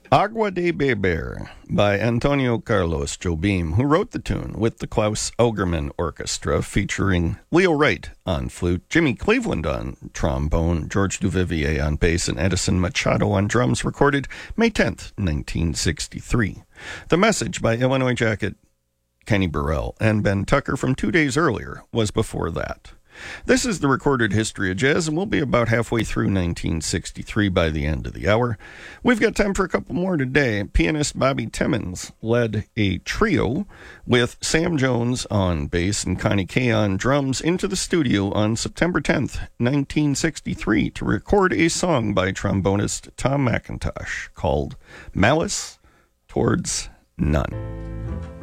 Agua de Beber by Antonio Carlos Jobim, who wrote the tune with the Klaus Augerman Orchestra, featuring Leo Wright on flute, Jimmy Cleveland on trombone, George Duvivier on bass, and Edison Machado on drums, recorded May 10th, 1963. The Message by Illinois Jacket, Kenny Burrell, and Ben Tucker from 2 days earlier was before that. This is the recorded history of jazz, and we'll be about halfway through 1963 by the end of the hour. We've got time for a couple more today. Pianist Bobby Timmons led a trio with Sam Jones on bass and Connie Kay on drums into the studio on September 10th, 1963 to record a song by trombonist Tom McIntosh called Malice Towards None.